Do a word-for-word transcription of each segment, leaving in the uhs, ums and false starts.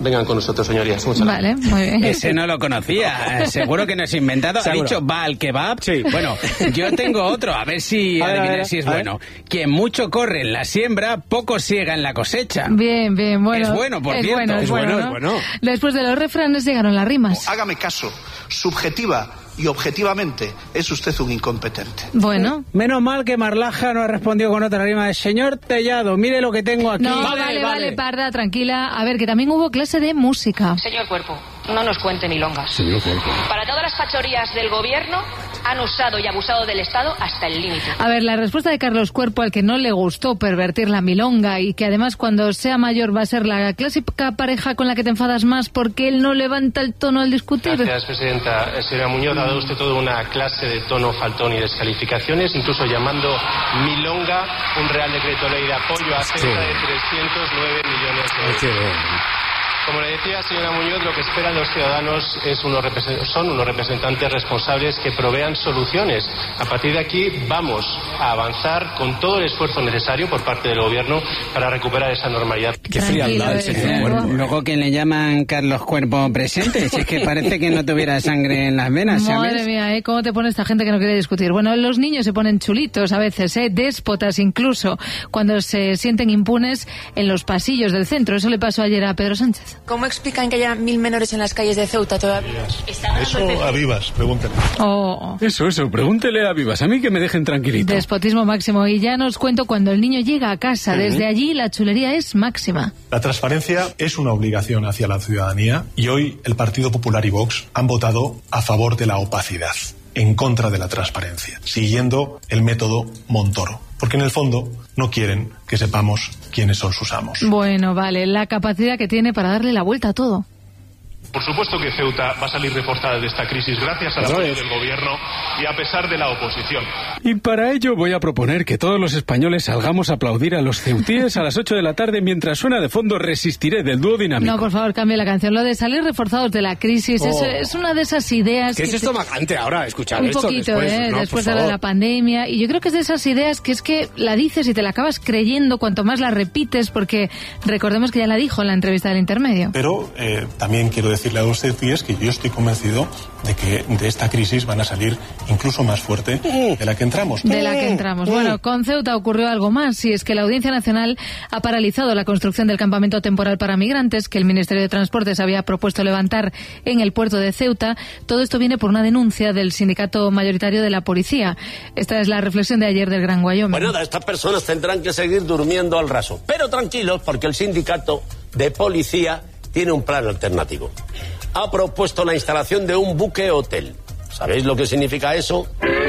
vengan con nosotros, señorías. Muchas vale, gracias. muy bien. Ese no lo conocía. Seguro que no es inventado. ¿Seguro? Ha dicho va al kebab. Sí. Bueno, yo tengo otro, a ver si A ver, adivináis a ver, si es a ver. bueno. Quien mucho corre en la siembra, poco siega en la cosecha. Bien, bien, bueno. Es bueno, por es cierto. Bueno, es, Es bueno, bueno, ¿no? es bueno. Después de los refranes llegaron las rimas. Hágame caso, subjetiva y objetivamente es usted un incompetente. Bueno. Menos mal que Marlaja no ha respondido con otra rima de señor Tellado, mire lo que tengo aquí. No, vale, vale, vale, Parda, tranquila. A ver, que también hubo clase de música. Señor Cuerpo, no nos cuente milongas. Señor Cuerpo. Para todas las fachorías del gobierno, han usado y abusado del Estado hasta el límite. A ver, la respuesta de Carlos Cuerpo, al que no le gustó pervertir la milonga y que además cuando sea mayor va a ser la clásica pareja con la que te enfadas más porque él no levanta el tono al discutir. Gracias, presidenta. Eh, Señora Muñoz, ha dado usted toda una clase de tono, faltón y descalificaciones, incluso llamando milonga un Real Decreto Ley de apoyo a cerca de trescientos nueve millones de euros. Como le decía, señora Muñoz, lo que esperan los ciudadanos es unos represent- son unos representantes responsables que provean soluciones. A partir de aquí vamos a avanzar con todo el esfuerzo necesario por parte del Gobierno para recuperar esa normalidad. Qué Tranquilo, frialdad, eh, señor eh, Cuerpo. Luego que le llaman Carlos Cuerpo presente, si es que parece que no tuviera sangre en las venas, ¿sabes? Madre mía, ¿eh? ¿Cómo te pone esta gente que no quiere discutir? Bueno, los niños se ponen chulitos a veces, ¿eh? Déspotas incluso, cuando se sienten impunes en los pasillos del centro. Eso le pasó ayer a Pedro Sánchez. ¿Cómo explican que haya mil menores en las calles de Ceuta todavía? Eso a Vivas, pregúntale. Oh, Eso, eso, pregúntele a Vivas, a mí que me dejen tranquilito. despotismo máximo. Y ya nos cuento cuando el niño llega a casa. Desde allí la chulería es máxima. La transparencia es una obligación hacia la ciudadanía y hoy el Partido Popular y Vox han votado a favor de la opacidad, en contra de la transparencia, siguiendo el método Montoro. Porque en el fondo no quieren que sepamos quiénes son sus amos. Bueno, vale, la capacidad que tiene para darle la vuelta a todo. Por supuesto que Ceuta va a salir reforzada de esta crisis gracias al apoyo del Gobierno y a pesar de la oposición. Y para ello voy a proponer que todos los españoles salgamos a aplaudir a los ceutíes a las ocho de la tarde mientras suena de fondo Resistiré del dúo dinámico. No, por favor, cambie la canción. Lo de salir reforzados de la crisis es, Oh. es una de esas ideas... ¿Qué es que esto te- macante ahora? Escuchar Un esto poquito, después, ¿eh? ¿no? Después Por de la, favor. la pandemia. Y yo creo que es de esas ideas que es que la dices y te la acabas creyendo cuanto más la repites, porque recordemos que ya la dijo en la entrevista del intermedio. Pero eh, también quiero decirle a los ceutíes que yo estoy convencido de que de esta crisis van a salir incluso más fuerte de la que entramos. De la que entramos. Bueno, con Ceuta ocurrió algo más, y es que la Audiencia Nacional ha paralizado la construcción del campamento temporal para migrantes que el Ministerio de Transportes había propuesto levantar en el puerto de Ceuta. Todo esto viene por una denuncia del sindicato mayoritario de la policía. Esta es la reflexión de ayer del Gran Wyoming. Pues nada, estas personas tendrán que seguir durmiendo al raso. Pero tranquilos, porque el sindicato de policía tiene un plan alternativo. Ha propuesto la instalación de un buque hotel. ¿Sabéis lo que significa eso?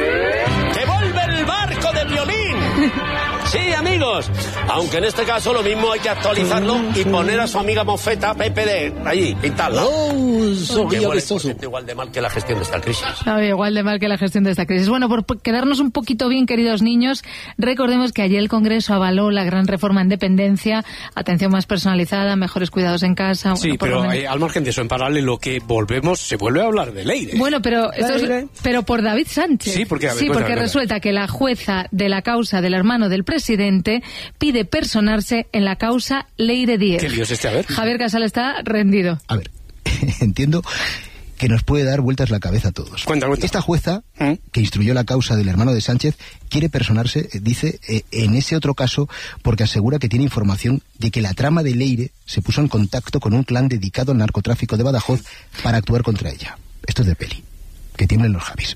¡Que vuelve el barco de violín! Sí, amigos. Aunque en este caso lo mismo hay que actualizarlo y poner a su amiga mofeta Pepe de allí, pintarla. Oh, que huele, por cierto, igual de mal que la gestión de esta crisis. No, igual de mal que la gestión de esta crisis. Bueno, por quedarnos un poquito bien, queridos niños, recordemos que ayer el Congreso avaló la gran reforma en dependencia, atención más personalizada, mejores cuidados en casa. Sí, bueno, por lo pero menos. eh, al margen de eso, en paralelo, que volvemos, se vuelve a hablar de Leire. Bueno, pero esto es- pero por David Sánchez. Sí, porque, a ver, sí, cuéntame, porque cuéntame. resulta que la jueza de la causa del hermano del presidente pide personarse en la causa Leire Díez. ¿Qué lío es este? A ver. Javier Casal está rendido. A ver, entiendo que nos puede dar vueltas la cabeza a todos. Cuenta, cuenta. Esta jueza, ¿Mm? que instruyó la causa del hermano de Sánchez, quiere personarse, eh, dice, eh, en ese otro caso, porque asegura que tiene información de que la trama de Leire se puso en contacto con un clan dedicado al narcotráfico de Badajoz para actuar contra ella. Esto es de peli. Que tiemblen los Javis.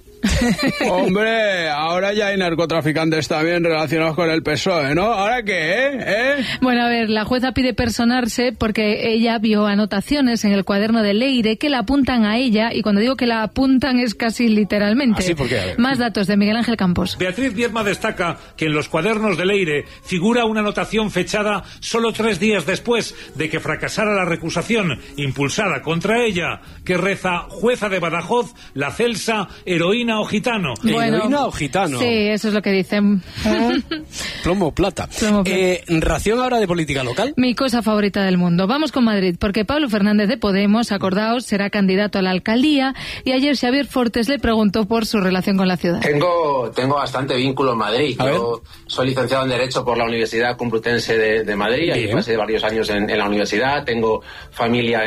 Hombre, ahora ya hay narcotraficantes también relacionados con el P S O E, ¿no? ¿Ahora qué, eh? ¿Eh? Bueno, a ver, la jueza pide personarse porque ella vio anotaciones en el cuaderno de Leire que la apuntan a ella, y cuando digo que la apuntan es casi literalmente. ¿Ah, sí? ¿Por qué? A ver. Más datos de Miguel Ángel Campos. Beatriz Viedma destaca que en los cuadernos de Leire figura una anotación fechada solo tres días después de que fracasara la recusación impulsada contra ella, que reza: jueza de Badajoz, la Celsa, heroína o gitano. Bueno, ¿Heroína o gitano? Sí, eso es lo que dicen. Plomo plata. Plomo plata. Eh, ¿Ración ahora de política local? Mi cosa favorita del mundo. Vamos con Madrid, porque Pablo Fernández de Podemos, acordaos, será candidato a la alcaldía, y ayer Xavier Fortes le preguntó por su relación con la ciudad. Tengo, tengo bastante vínculo en Madrid. A Yo soy licenciado en Derecho por la Universidad Complutense de, de Madrid. Ahí Bien. pasé varios años en, en la universidad. Tengo familia